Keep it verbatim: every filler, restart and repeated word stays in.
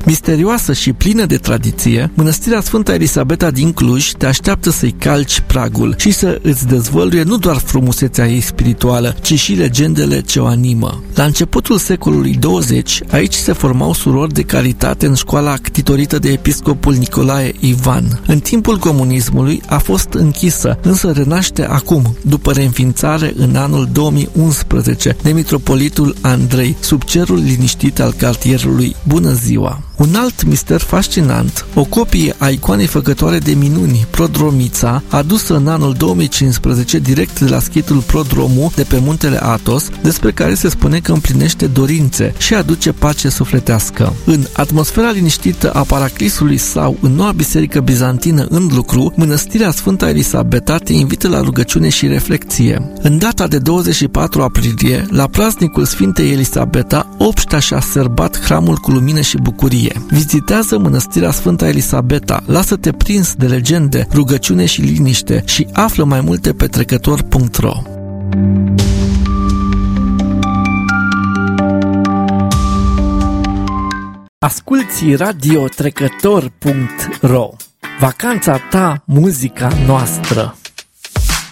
Misterioasă și plină de tradiție, Mănăstirea Sfânta Elisabeta din Cluj te așteaptă să-i calci pragul și să îți dezvăluie nu doar frumusețea ei spirituală, ci și legendele ce o animă. La începutul secolului douăzeci, aici se formau surori de caritate în școala ctitorită de episcopul Nicolae Ivan. În timpul comunismului a fost închisă, însă renaște acum, după reînființare în anul două mii unsprezece de mitropolitul Andrei, sub cerul liniștit al cartierului Bună Ziua. Un alt mister fascinant, o copie a icoanei făcătoare de minuni, Prodromița, adusă în anul două mii cincisprezece direct de la schitul Prodromu de pe muntele Athos, despre care se spune că împlinește dorințe și aduce pace sufletească. În atmosfera liniștită a Paraclisului sau în noua biserică bizantină în lucru, Mănăstirea Sfânta Elisabeta te invită la rugăciune și reflecție. În data de douăzeci și patru aprilie, la praznicul Sfintei Elisabeta, obștea și-a sărbat hramul cu lumină și bucurie. Vizitează Mănăstirea Sfânta Elisabeta, lasă-te prins de legende, rugăciune și liniște și află mai multe pe trecător punct ro. Asculți radio trecător punct ro. Vacanța ta, muzica noastră.